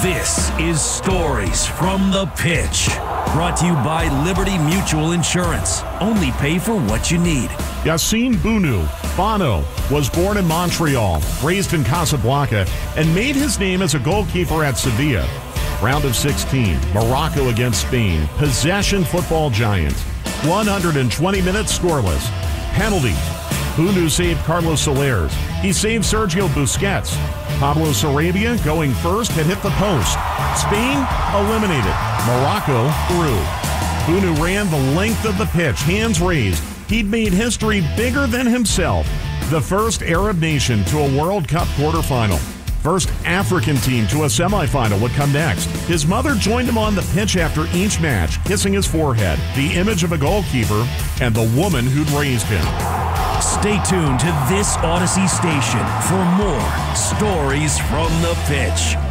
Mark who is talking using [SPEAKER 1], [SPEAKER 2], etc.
[SPEAKER 1] This is Stories from the Pitch. Brought to you by Liberty Mutual Insurance. Only pay for what you need.
[SPEAKER 2] Yassine Bounou, Bono, was born in Montreal, raised in Casablanca, and made his name as a goalkeeper at Sevilla. Round of 16, Morocco against Spain. Possession football giants. 120 minutes scoreless. Penalties. Bounou saved Carlos Solers. He saved Sergio Busquets. Pablo Sarabia, going first, had hit the post. Spain eliminated. Morocco through. Bounou ran the length of the pitch, hands raised. He'd made history bigger than himself. The first Arab nation to a World Cup quarterfinal. First African team to a semifinal would come next. His mother joined him on the pitch after each match, kissing his forehead, the image of a goalkeeper and the woman who'd raised him.
[SPEAKER 1] Stay tuned to this Odyssey station for more Stories from the Pitch.